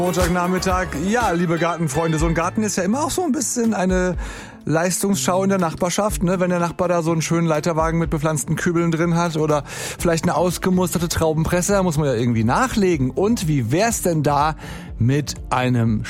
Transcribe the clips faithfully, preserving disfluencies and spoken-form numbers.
Montagnachmittag. Ja, liebe Gartenfreunde, so ein Garten ist ja immer auch so ein bisschen eine Leistungsschau in der Nachbarschaft, ne? Wenn der Nachbar da so einen schönen Leiterwagen mit bepflanzten Kübeln drin hat oder vielleicht eine ausgemusterte Traubenpresse, da muss man ja irgendwie nachlegen. Und wie wär's denn da mit einem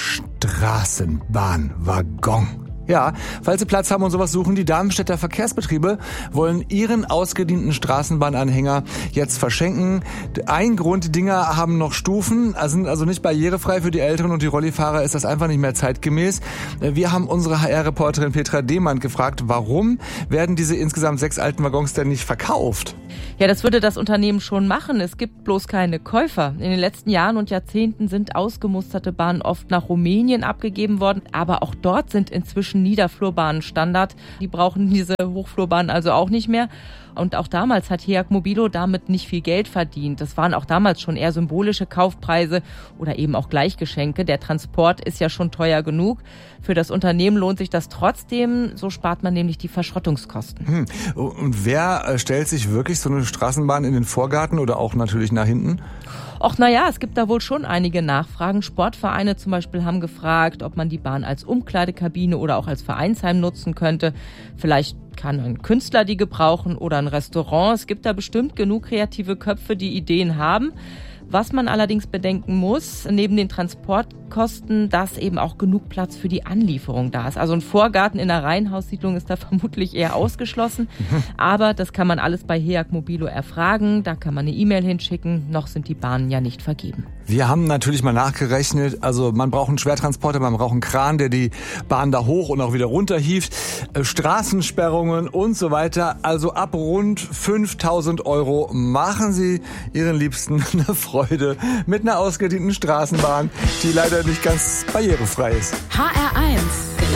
Straßenbahnwaggon? Ja, falls Sie Platz haben und sowas suchen, die Darmstädter Verkehrsbetriebe wollen ihren ausgedienten Straßenbahnanhänger jetzt verschenken. Ein Grund, die Dinger haben noch Stufen, sind also nicht barrierefrei für die Älteren und die Rollifahrer ist das einfach nicht mehr zeitgemäß. Wir haben unsere H R-Reporterin Petra Demand gefragt, warum werden diese insgesamt sechs alten Waggons denn nicht verkauft? Ja, das würde das Unternehmen schon machen. Es gibt bloß keine Käufer. In den letzten Jahren und Jahrzehnten sind ausgemusterte Bahnen oft nach Rumänien abgegeben worden. Aber auch dort sind inzwischen Niederflurbahnen Standard. Die brauchen diese Hochflurbahnen also auch nicht mehr. Und auch damals hat H E A C Mobilo damit nicht viel Geld verdient. Das waren auch damals schon eher symbolische Kaufpreise oder eben auch Gleichgeschenke. Der Transport ist ja schon teuer genug. Für das Unternehmen lohnt sich das trotzdem. So spart man nämlich die Verschrottungskosten. Hm. Und wer stellt sich wirklich so eine Straßenbahn in den Vorgarten oder auch natürlich nach hinten? Och, naja, es gibt da wohl schon einige Nachfragen. Sportvereine zum Beispiel haben gefragt, ob man die Bahn als Umkleidekabine oder auch als Vereinsheim nutzen könnte. Vielleicht kann ein Künstler die gebrauchen oder ein Restaurant. Es gibt da bestimmt genug kreative Köpfe, die Ideen haben. Was man allerdings bedenken muss, neben den Transportkosten, dass eben auch genug Platz für die Anlieferung da ist. Also ein Vorgarten in einer Reihenhaussiedlung ist da vermutlich eher ausgeschlossen. Aber das kann man alles bei H E A C Mobilo erfragen. Da kann man eine E-Mail hinschicken. Noch sind die Bahnen ja nicht vergeben. Wir haben natürlich mal nachgerechnet. Also man braucht einen Schwertransporter, man braucht einen Kran, der die Bahn da hoch und auch wieder runter hieft. Straßensperrungen und so weiter. Also ab rund fünftausend Euro machen Sie Ihren Liebsten eine Freude mit einer ausgedienten Straßenbahn, die leider nicht ganz barrierefrei ist. H